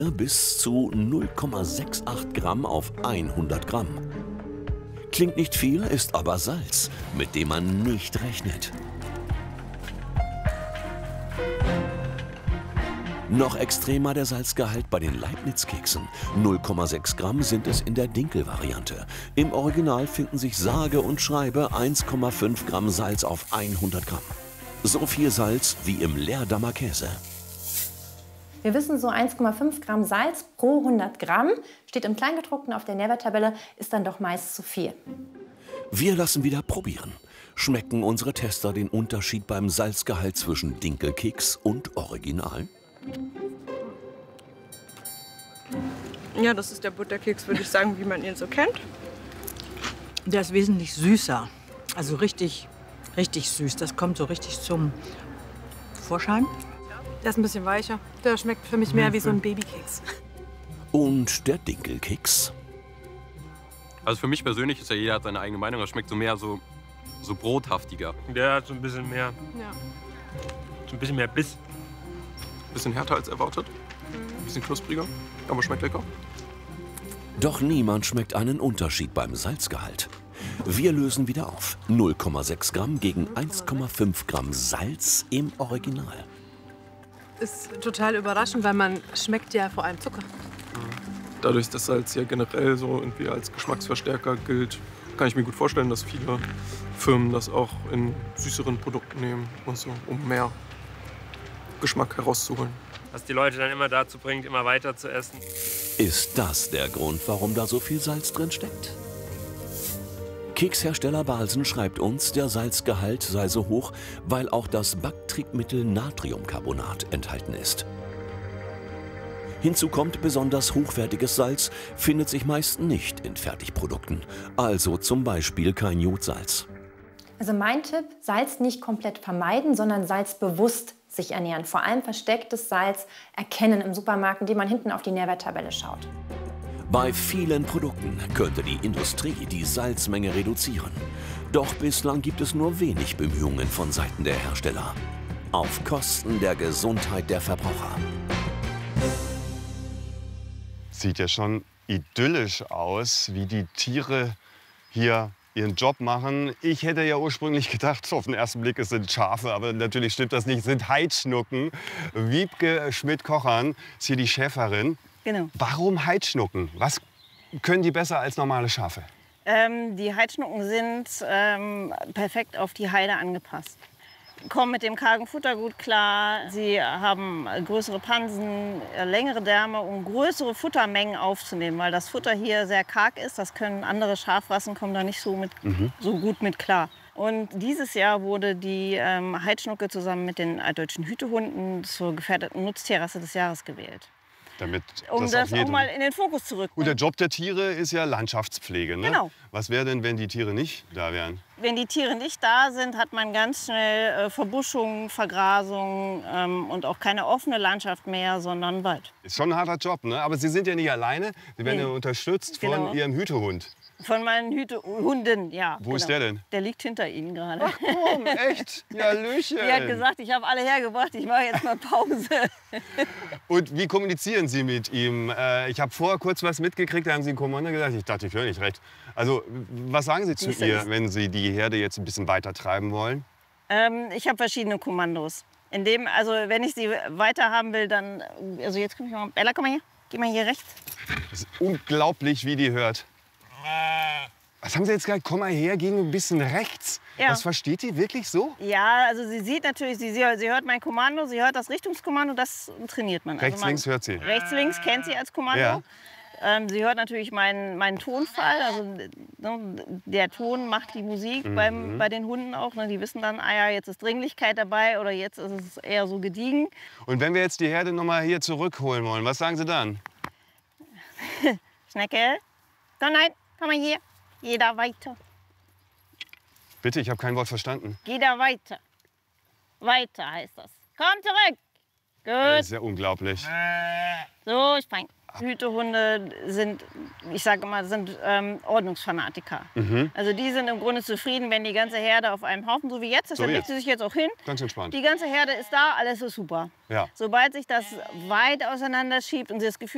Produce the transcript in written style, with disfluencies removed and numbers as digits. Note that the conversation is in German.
bis zu 0,68 Gramm auf 100 Gramm. Klingt nicht viel, ist aber Salz, mit dem man nicht rechnet. Noch extremer der Salzgehalt bei den Leibniz-Keksen. 0,6 Gramm sind es in der Dinkel-Variante. Im Original finden sich sage und schreibe 1,5 Gramm Salz auf 100 Gramm. So viel Salz wie im Leerdammer Käse. Wir wissen, so 1,5 Gramm Salz pro 100 Gramm, steht im Kleingedruckten auf der Nährwerttabelle, ist dann doch meist zu viel. Wir lassen wieder probieren. Schmecken unsere Tester den Unterschied beim Salzgehalt zwischen Dinkelkeks und Original? Ja, das ist der Butterkeks, würde ich sagen, wie man ihn so kennt. Der ist wesentlich süßer. Also richtig süß. Das kommt so richtig zum Vorschein. Der ist ein bisschen weicher. Der schmeckt für mich mehr wie so ein Babykeks. Und der Dinkelkeks? Also für mich persönlich ist ja, jeder hat seine eigene Meinung. Das schmeckt so mehr so brothaftiger. Der hat so ein bisschen mehr, Ja. so ein bisschen mehr Biss. Bisschen härter als erwartet. Ein bisschen knuspriger, aber schmeckt lecker. Doch niemand schmeckt einen Unterschied beim Salzgehalt. Wir lösen wieder auf. 0,6 Gramm gegen 1,5 Gramm Salz im Original. Ist total überraschend, weil man schmeckt ja vor allem Zucker. Dadurch, dass Salz ja generell so irgendwie als Geschmacksverstärker gilt, kann ich mir gut vorstellen, dass viele Firmen das auch in süßeren Produkten nehmen und so, um mehr Geschmack herauszuholen. Was die Leute dann immer dazu bringt, immer weiter zu essen. Ist das der Grund, warum da so viel Salz drin steckt? Kekshersteller Balsen schreibt uns, der Salzgehalt sei so hoch, weil auch das Backtriebmittel Natriumcarbonat enthalten ist. Hinzu kommt, besonders hochwertiges Salz findet sich meist nicht in Fertigprodukten, also zum Beispiel kein Jodsalz. Also mein Tipp, Salz nicht komplett vermeiden, sondern salzbewusst sich ernähren. Vor allem verstecktes Salz erkennen im Supermarkt, indem man hinten auf die Nährwerttabelle schaut. Bei vielen Produkten könnte die Industrie die Salzmenge reduzieren. Doch bislang gibt es nur wenig Bemühungen von Seiten der Hersteller. Auf Kosten der Gesundheit der Verbraucher. Sieht ja schon idyllisch aus, wie die Tiere hier ihren Job machen. Ich hätte ja ursprünglich gedacht, auf den ersten Blick, es sind Schafe, aber natürlich stimmt das nicht. Es sind Heidschnucken. Wiebke Schmidt-Kochern ist hier die Chefin. Genau. Warum Heidschnucken? Was können die besser als normale Schafe? Die Heidschnucken sind perfekt auf die Heide angepasst. Kommen mit dem kargen Futter gut klar. Sie haben größere Pansen, längere Därme, um größere Futtermengen aufzunehmen. Weil das Futter hier sehr karg ist, das können andere Schafrassen, kommen da nicht so gut mit klar. Und dieses Jahr wurde die Heidschnucke zusammen mit den altdeutschen Hütehunden zur gefährdeten Nutztierrasse des Jahres gewählt. Damit Um das auch mal in den Fokus zu rücken. Und der Job der Tiere ist ja Landschaftspflege, ne? Genau. Was wäre denn, wenn die Tiere nicht da wären? Wenn die Tiere nicht da sind, hat man ganz schnell Verbuschung, Vergrasung und auch keine offene Landschaft mehr, sondern Wald. Ist schon ein harter Job, ne? Aber Sie sind ja nicht alleine. Sie werden ja unterstützt von Ihrem Hütehund. Von meinen Hütehunden, ja. Wo ist der denn? Der liegt hinter Ihnen gerade. Ach komm, echt? Ja, Löchen. Die hat gesagt, ich habe alle hergebracht, ich mache jetzt mal Pause. Und wie kommunizieren Sie mit ihm? Ich habe vorher kurz was mitgekriegt, da haben Sie ein Kommando gesagt. Ich dachte, ich höre nicht recht. Also, was sagen Sie zu ihr, wenn Sie die Herde jetzt ein bisschen weiter treiben wollen? Ich habe verschiedene Kommandos. Wenn ich sie weiter haben will, dann... Also jetzt komm ich mal... Bella, komm mal hier. Geh mal hier rechts. Das ist unglaublich, wie die hört. Was haben Sie jetzt gesagt? Komm mal her, geh ein bisschen rechts. Ja. Das versteht die wirklich so? Ja, also sie sieht natürlich, sie hört mein Kommando, sie hört das Richtungskommando, das trainiert man. Rechts, links hört sie? Rechts, links kennt sie als Kommando. Ja. Sie hört natürlich meinen Tonfall, also der Ton macht die Musik bei den Hunden auch. Ne? Die wissen dann, ah ja, jetzt ist Dringlichkeit dabei oder jetzt ist es eher so gediegen. Und wenn wir jetzt die Herde noch mal hier zurückholen wollen, was sagen Sie dann? Schnecke, komm, nein, komm mal hier, geh da weiter. Bitte, ich habe kein Wort verstanden. Geh da weiter. Weiter heißt das. Komm zurück. Das Gut. ist ja unglaublich. So, ich fein. Hütehunde sind, ich sage immer, Ordnungsfanatiker. Also die sind im Grunde zufrieden, wenn die ganze Herde auf einem Haufen, so wie jetzt, deshalb legt sie sich jetzt auch hin. Ganz entspannt. Die ganze Herde ist da, alles ist super. Ja. Sobald sich das weit auseinander schiebt und sie das Gefühl